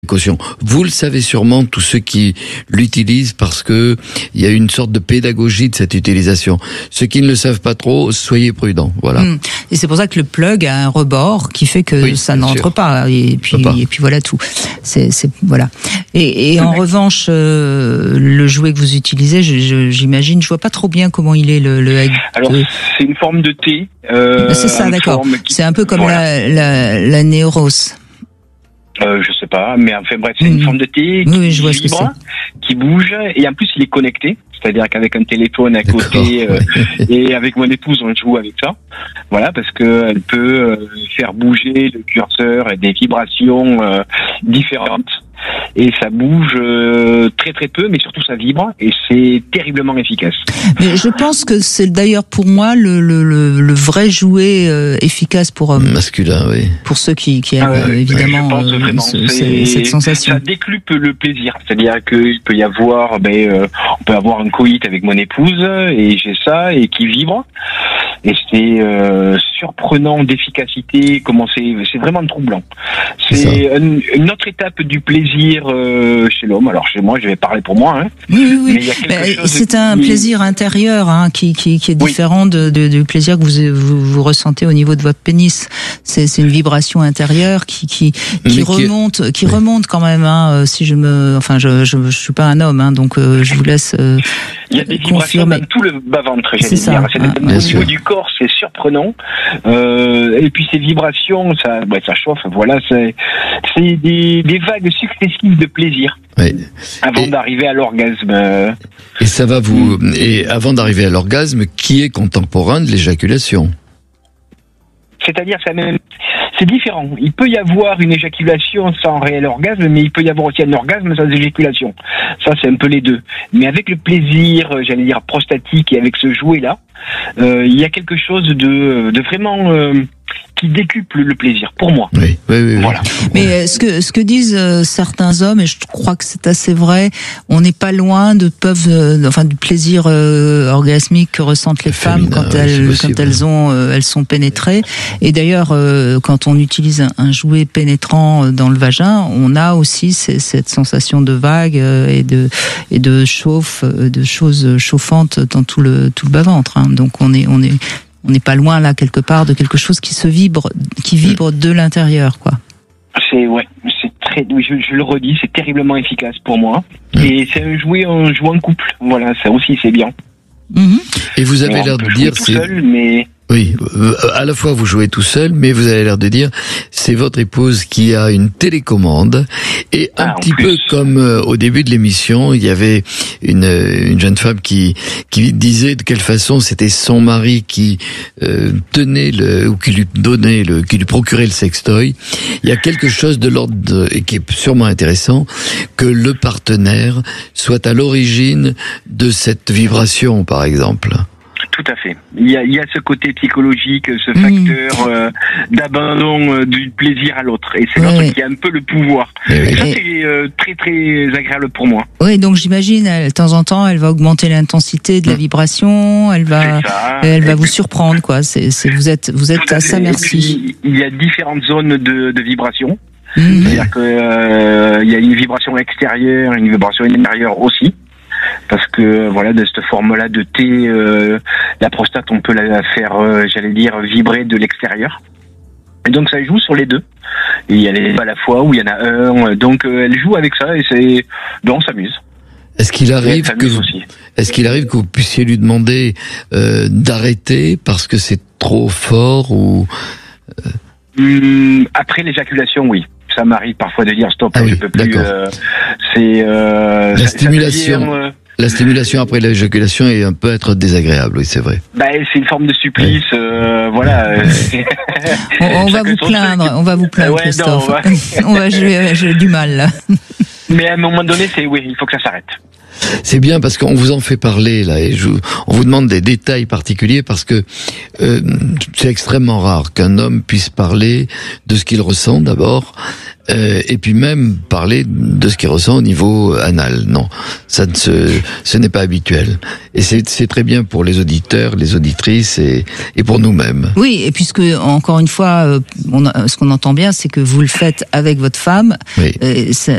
Caution. Vous le savez sûrement, tous ceux qui l'utilisent, parce que il y a une sorte de pédagogie de cette utilisation. Ceux qui ne le savent pas trop, soyez prudents. Voilà. Et c'est pour ça que le plug a un rebord qui fait que ça n'entre pas. Et puis voilà tout. Voilà. Et en revanche, le jouet que vous utilisez, j'imagine, je vois pas trop bien comment il est le. Alors c'est une forme de thé. C'est ça, d'accord. C'est un peu comme la Neoros. Je sais pas, mais enfin bref, c'est une forme de thé qui vibre, qui bouge, et en plus il est connecté, c'est-à-dire qu'avec un téléphone à côté, et avec mon épouse on joue avec ça, voilà, parce que elle peut faire bouger le curseur et des vibrations différentes. Et ça bouge très très peu, mais surtout ça vibre et c'est terriblement efficace. Mais je pense que c'est d'ailleurs pour moi le vrai jouet efficace pour hommes. Masculin, oui. Pour ceux qui aiment évidemment cette sensation. Ça décuple le plaisir, c'est-à-dire qu'il peut y avoir, on peut avoir un coït avec mon épouse et j'ai ça et qui vibre. Et c'est surprenant d'efficacité, comment c'est vraiment troublant. C'est une autre étape du plaisir chez l'homme. Alors chez moi, je vais parler pour moi. Hein. Oui. Mais c'est un plaisir intérieur qui est différent du plaisir que vous ressentez au niveau de votre pénis. C'est une vibration intérieure qui remonte quand même. Hein, si je suis pas un homme, hein, donc je vous laisse. Il y a des vibrations dans tout le bas-ventre, j'allais dire. Au niveau du corps, c'est surprenant. Et puis ces vibrations, ça chauffe. Voilà, c'est des vagues successives de plaisir. Oui. Avant d'arriver à l'orgasme. Et ça va et avant d'arriver à l'orgasme, qui est contemporain de l'éjaculation. C'est-à-dire, c'est différent. Il peut y avoir une éjaculation sans réel orgasme, mais il peut y avoir aussi un orgasme sans éjaculation. Ça, c'est un peu les deux. Mais avec le plaisir, j'allais dire prostatique, et avec ce jouet-là, il y a quelque chose de vraiment qui décuple le plaisir, pour moi. Oui. Voilà. Mais ce que disent certains hommes, et je crois que c'est assez vrai, on n'est pas loin du plaisir orgasmique que ressentent les femmes quand elles sont pénétrées. Et d'ailleurs, quand on utilise un jouet pénétrant dans le vagin, on a aussi cette sensation de vague et de chauffe, de choses chauffantes dans tout le bas-ventre. Hein. Donc on n'est pas loin là quelque part de quelque chose qui vibre de l'intérieur, quoi. Je le redis, c'est terriblement efficace pour moi. Et c'est un jouet en couple. Voilà, ça aussi c'est bien. Et vous avez l'air de dire tout seul, mais oui, à la fois vous jouez tout seul, mais vous avez l'air de dire c'est votre épouse qui a une télécommande et un petit peu comme au début de l'émission, il y avait une jeune femme qui disait de quelle façon c'était son mari qui tenait ou qui lui procurait le sextoy. Il y a quelque chose de l'ordre et qui est sûrement intéressant que le partenaire soit à l'origine de cette vibration, par exemple. Tout à fait. Il y a ce côté psychologique, ce facteur d'abandon du plaisir à l'autre. Et c'est l'autre qui a un peu le pouvoir. Et ça, c'est très, très agréable pour moi. Oui, donc j'imagine, de temps en temps, elle va augmenter l'intensité de la vibration, elle va vous surprendre, quoi. Vous êtes à sa merci. Il y a différentes zones de vibration. C'est-à-dire que il y a une vibration extérieure, une vibration intérieure aussi. Parce que voilà, de cette forme-là de thé, la prostate, on peut la faire, vibrer de l'extérieur. Et donc ça joue sur les deux. Et il y a les à la fois où il y en a un. Donc elle joue avec ça et on s'amuse. Est-ce qu'il arrive que vous puissiez lui demander d'arrêter parce que c'est trop fort ou après l'éjaculation, oui. Ça m'arrive parfois de dire stop, je peux plus. La stimulation après l'éjaculation peut être désagréable, oui, c'est vrai. C'est une forme de supplice, voilà. On va vous plaindre, Christophe. J'ai du mal là. Mais à un moment donné, il faut que ça s'arrête. C'est bien parce qu'on vous en fait parler là et on vous demande des détails particuliers parce que c'est extrêmement rare qu'un homme puisse parler de ce qu'il ressent d'abord et puis même parler de ce qu'il ressent au niveau anal. Non, ce n'est pas habituel. Et c'est très bien pour les auditeurs, les auditrices et pour nous-mêmes. Oui, et puisque encore une fois, ce qu'on entend bien, c'est que vous le faites avec votre femme. Oui.